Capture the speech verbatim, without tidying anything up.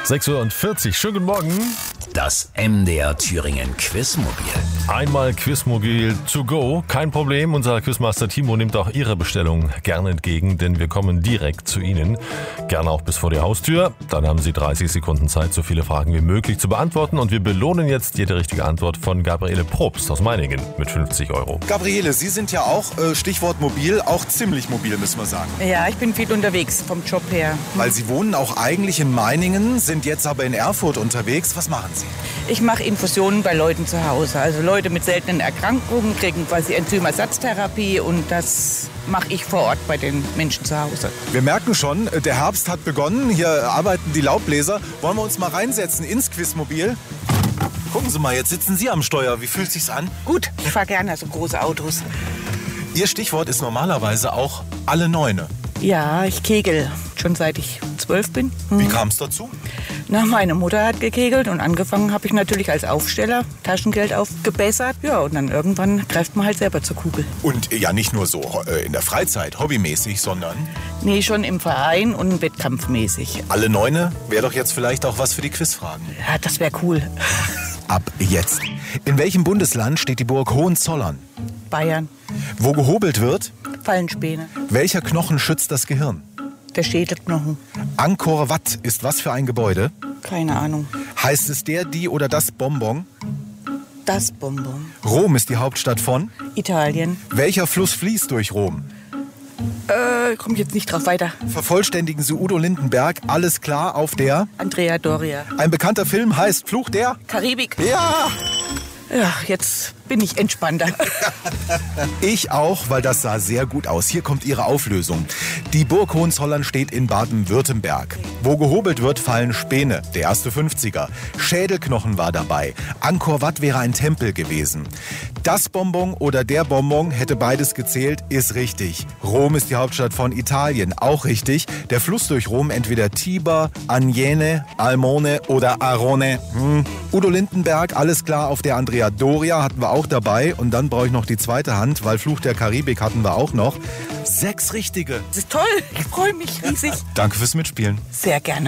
sechs Uhr vierzig, schönen guten Morgen. Das M D R Thüringen Quizmobil. Einmal Quizmobil to go, kein Problem. Unser Quizmaster Timo nimmt auch Ihre Bestellung gerne entgegen, denn wir kommen direkt zu Ihnen. Gerne auch bis vor die Haustür. Dann haben Sie dreißig Sekunden Zeit, so viele Fragen wie möglich zu beantworten. Und wir belohnen jetzt jede richtige Antwort von Gabriele Probst aus Meiningen mit fünfzig Euro. Gabriele, Sie sind ja auch, äh, Stichwort mobil, auch ziemlich mobil, müssen wir sagen. Ja, ich bin viel unterwegs vom Job her. Weil Sie wohnen auch eigentlich in Meiningen, sind jetzt aber in Erfurt unterwegs. Was machen Sie? Ich mache Infusionen bei Leuten zu Hause. Also Leute mit seltenen Erkrankungen kriegen quasi Enzymersatztherapie und das mache ich vor Ort bei den Menschen zu Hause. Wir merken schon, der Herbst hat begonnen. Hier arbeiten die Laubbläser. Wollen wir uns mal reinsetzen ins Quizmobil? Gucken Sie mal, jetzt sitzen Sie am Steuer. Wie fühlt sich's an? Gut, ich fahre gerne so große Autos. Ihr Stichwort ist normalerweise auch alle Neune. Ja, ich kegel schon seit ich zwölf bin. Hm. Wie kam es dazu? Na, meine Mutter hat gekegelt und angefangen habe ich natürlich als Aufsteller, Taschengeld aufgebessert. Ja, und dann irgendwann greift man halt selber zur Kugel. Und ja, nicht nur so äh, in der Freizeit, hobbymäßig, sondern... Nee, schon im Verein und wettkampfmäßig. Alle Neune wäre doch jetzt vielleicht auch was für die Quizfragen. Ja, das wäre cool. Ab jetzt. In welchem Bundesland steht die Burg Hohenzollern? Bayern. Wo gehobelt wird? Fallenspäne. Welcher Knochen schützt das Gehirn? Der Schädelknochen. Angkor Wat ist was für ein Gebäude? Keine Ahnung. Heißt es der, die oder das Bonbon? Das Bonbon. Rom ist die Hauptstadt von? Italien. Welcher Fluss fließt durch Rom? Äh, komm jetzt nicht drauf weiter. Vervollständigen Sie Udo Lindenberg, alles klar auf der? Andrea Doria. Ein bekannter Film heißt Fluch der? Karibik. Ja! Ja, jetzt bin ich entspannter. Ich auch, weil das sah sehr gut aus. Hier kommt Ihre Auflösung. Die Burg Hohenzollern steht in Baden-Württemberg. Wo gehobelt wird, fallen Späne, der erste fünfziger. Schädelknochen war dabei. Angkor Wat wäre ein Tempel gewesen. Das Bonbon oder der Bonbon, hätte beides gezählt, ist richtig. Rom ist die Hauptstadt von Italien, auch richtig. Der Fluss durch Rom entweder Tiber, Agnene, Almone oder Arone. Hm. Udo Lindenberg, alles klar auf der Andrea Doria hatten wir auch dabei. Und dann brauche ich noch die zweite Hand, weil Fluch der Karibik hatten wir auch noch. Sechs richtige. Das ist toll, ich freue mich riesig. Danke fürs Mitspielen. Sehr gerne.